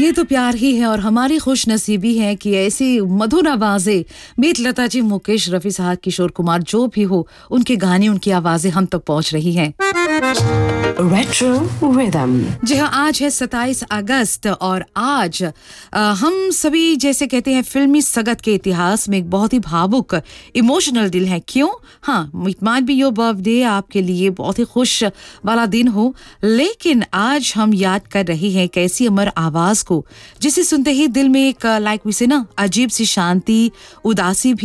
ये तो प्यार ही है और हमारी खुश नसीबी है कि ऐसी मधुर आवाजें मीत लता जी, मुकेश रफी साहब, किशोर कुमार, जो भी हो, उनके गाने, उनकी आवाजें हम तक पहुंच रही हैं। Retro rhythm. जी हाँ, आज है 27 अगस्त और आज हम सभी जैसे कहते हैं फिल्मी सगत के इतिहास में एक बहुत ही भावुक इमोशनल दिल है। क्यों? हाँ, it might be your birthday, आपके लिए बहुत ही खुश वाला दिन हो, लेकिन आज हम याद कर रहे हैं एक ऐसी अमर आवाज को जिसे सुनते ही दिल में एक लाइक वैसे ना अजीब सी शांति, उदासी भी